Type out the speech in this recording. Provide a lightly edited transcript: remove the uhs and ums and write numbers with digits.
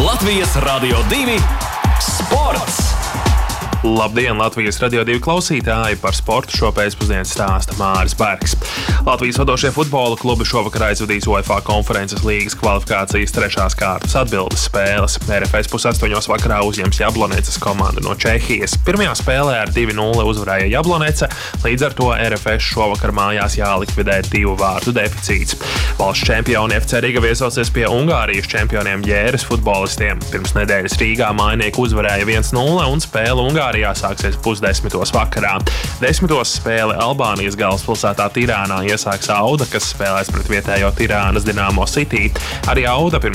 Latvijas Radio 2 sports! Labdien, Latvijas Radio 2 klausītāji! Par sportu šo pēcpusdienu stāsta Māris Bergs. Latvijas vadošie futbola klubi šovakar aizvadīs UEFA konferences līgas kvalifikācijas 3. kārtas atbildes spēles. RFS 7:30 vakarā uzņems Jablonecas komandu no Čehijas. Pirmajā spēlē ar 2-0 uzvarēja Jabloneca, līdz ar to RFS šovakar mājās jālikvidē 2 vārtu deficīts. Valsts čempioni FC Riga viesosies pie Ungārijas čempioniem Jēras futbolistiem. Pirms nedēļas Rīgā mājnieki uzvarēja 1-0 un spēle Ungārijā sāksies 9:30 vakarā. 10. spēle Albānijas galvaspilsētā Tirānā iesāks Auda, kas spēlēs pret vietējo Tirānas Dinamo City. Arī Auda pirms